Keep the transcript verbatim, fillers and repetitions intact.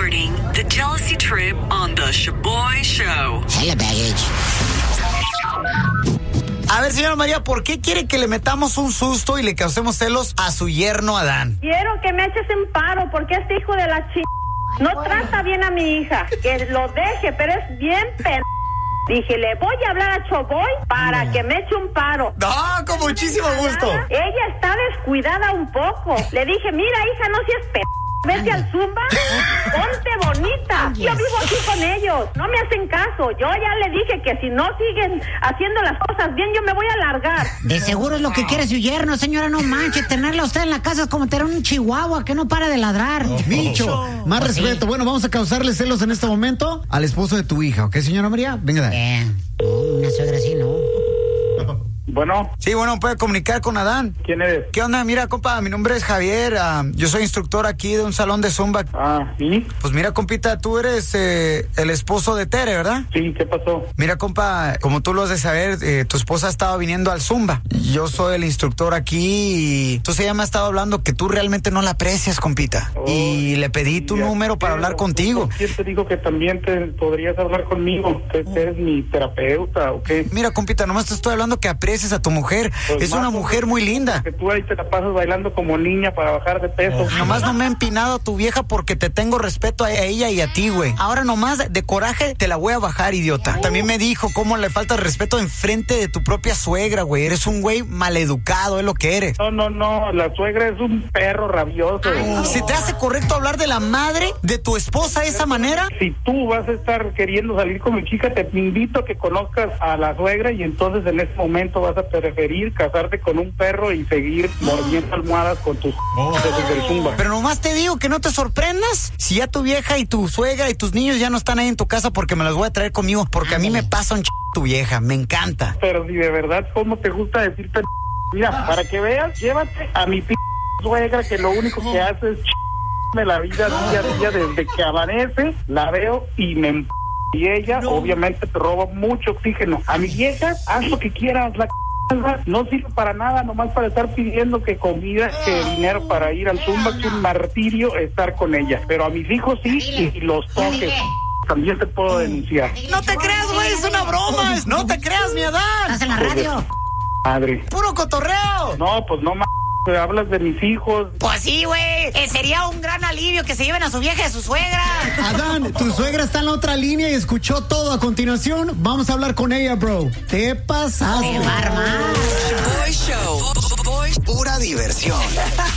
Starting the jealousy trip on the Shaboy Show. Hello, baggage. A ver, señora María, ¿por qué quiere que le metamos un susto y le causemos celos a su yerno Adán? Quiero que me eches en paro porque este hijo de la ch... no bueno. trata bien a mi hija. Que lo deje, pero es bien p... Dije, le voy a hablar a Choboy para no. que me eche un paro. No, con muchísimo gusto. Ella está descuidada un poco. Le dije, mira, hija, no seas p... Vete al Zumba, ponte bonita. Yo vivo aquí con ellos, no me hacen caso. Yo ya le dije que si no siguen haciendo las cosas bien, yo me voy a largar. De seguro es lo que quiere su yerno, señora, no manches. Tenerla usted en la casa es como tener un chihuahua que no para de ladrar. Oh, Micho, más pues respeto. Sí. Bueno, vamos a causarle celos en este momento al esposo de tu hija, ¿ok, señora María? Venga, dale. Eh, no, una suegra así, ¿no? Bueno. Sí, bueno, puede comunicar con Adán. ¿Quién eres? ¿Qué onda? Mira, compa, mi nombre es Javier. Uh, yo soy instructor aquí de un salón de Zumba. Ah, ¿y? Pues mira, compita, tú eres eh, el esposo de Tere, ¿verdad? Sí, ¿qué pasó? Mira, compa, como tú lo has de saber, eh, tu esposa estaba viniendo al Zumba. Yo soy el instructor aquí y entonces ella me ha estado hablando que tú realmente no la aprecias, compita. Oh, y le pedí tu número para hablar contigo. ¿Quién te dijo que también te podrías hablar conmigo? ¿Que eres mi terapeuta o qué? Mira, compita, nomás te estoy hablando que aprecies a tu mujer. Pues es una mujer muy linda. Que tú ahí te la pasas bailando como niña para bajar de peso. Oh, nomás no me he empinado a tu vieja porque te tengo respeto a ella y a ti, güey. Ahora nomás de coraje te la voy a bajar, idiota. También me dijo cómo le falta respeto enfrente de tu propia suegra, güey. Eres un güey maleducado, es lo que eres. No, no, no, la suegra es un perro rabioso. Oh. ¿Se te hace correcto hablar de la madre de tu esposa de esa manera? Si tú vas a estar queriendo salir con mi chica, te invito a que conozcas a la suegra y entonces en ese momento vas a preferir casarte con un perro y seguir mordiendo almohadas con tus oh. desde del Zumba. Pero nomás te digo que no te sorprendas si ya tu vieja y tu suegra y tus niños ya no están ahí en tu casa porque me los voy a traer conmigo, porque a mí me pasa un ch... tu vieja, me encanta. Pero si de verdad, ¿cómo te gusta decirte? Mira, para que veas, llévate a mi p... suegra que lo único que hace es ch... de la vida día a día desde que amanece, la veo y me emp... y ella no. obviamente te roba mucho oxígeno. A mi vieja, haz lo que quieras, la no sirve para nada, nomás para estar pidiendo que comida, que dinero para ir al Zumba, que un martirio estar con ella. Pero a mis hijos sí, y los toques también te puedo denunciar. No te creas, güey, es una broma. No te creas, mi Adán. ¿Estás en la radio? Madre. Puro cotorreo. No, pues no mames. Hablas de mis hijos. Pues sí, güey. Eh, sería un gran alivio que se lleven a su vieja y a su suegra. Adán, tu suegra está en la otra línea y escuchó todo. A continuación, vamos a hablar con ella, bro. Te pasaste. ¡Qué barba! Boy Show. Boy. Pura diversión.